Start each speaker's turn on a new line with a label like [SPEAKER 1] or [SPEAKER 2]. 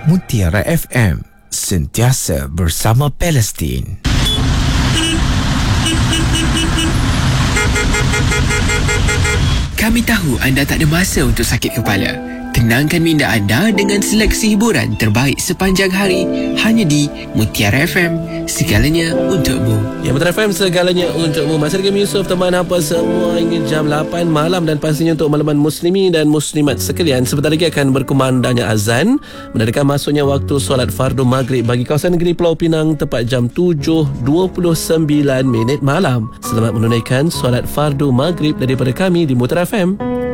[SPEAKER 1] Mutiara FM, sentiasa bersama Palestin.
[SPEAKER 2] Kami tahu anda tak ada masa untuk sakit kepala. Tenangkan minda anda dengan seleksi hiburan terbaik sepanjang hari hanya di Mutiara FM, segalanya untukmu.
[SPEAKER 3] Ya, Mutiara FM, segalanya untukmu. Masih dengan Yusof, teman apa semua hingga jam 8 malam, dan pastinya untuk makluman muslimi dan muslimat sekalian, sebentar lagi akan berkumandangnya azan menandakan masuknya waktu solat fardu maghrib bagi kawasan negeri Pulau Pinang tepat jam 7.29 malam. Selamat menunaikan solat fardu maghrib daripada kami di Mutiara FM.